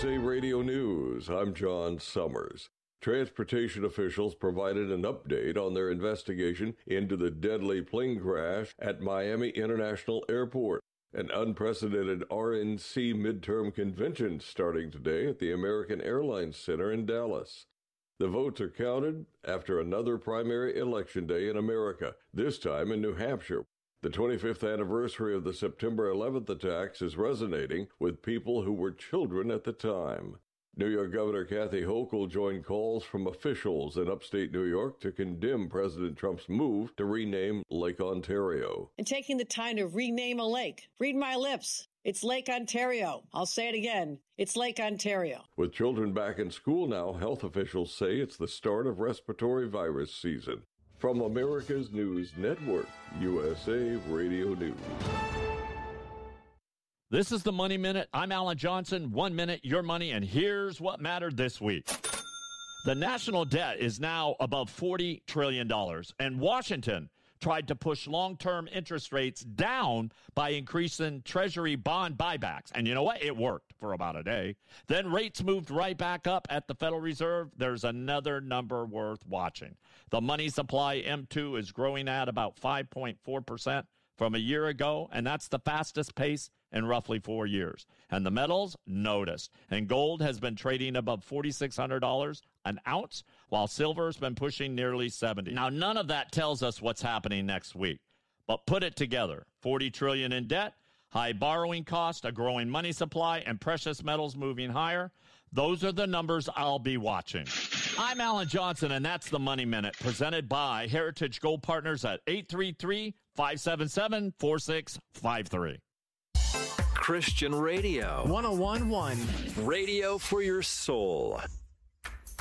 USA Radio News, I'm John Summers. Transportation officials provided an update on their investigation into the deadly plane crash at Miami International Airport. An unprecedented RNC midterm convention starting today at the American Airlines Center in Dallas. The votes are counted after another primary election day in America, this time in New Hampshire. The 25th anniversary of the September 11th attacks is resonating with people who were children at the time. New York Governor Kathy Hochul joined calls from officials in upstate New York to condemn President Trump's move to rename Lake Ontario. And taking the time to rename a lake. Read my lips. It's Lake Ontario. I'll say it again. It's Lake Ontario. With children back in school now, health officials say it's the start of respiratory virus season. From America's News Network, USA Radio News. This is the Money Minute. I'm Alan Johnson. 1 minute, your money, and here's what mattered this week. The national debt is now above $40 trillion, and Washington tried to push long-term interest rates down by increasing Treasury bond buybacks. And you know what? It worked for about a day. Then rates moved right back up at the Federal Reserve. There's another number worth watching. The money supply, M2, is growing at about 5.4% from a year ago, and that's the fastest pace in roughly 4 years. And the metals noticed. And gold has been trading above $4,600 an ounce, while silver has been pushing nearly $70. Now, none of that tells us what's happening next week. But put it together. $40 trillion in debt, high borrowing cost, a growing money supply, and precious metals moving higher. Those are the numbers I'll be watching. I'm Alan Johnson, and that's the Money Minute, presented by Heritage Gold Partners at 833-577-4653. Christian Radio. 101.1. Radio for your soul.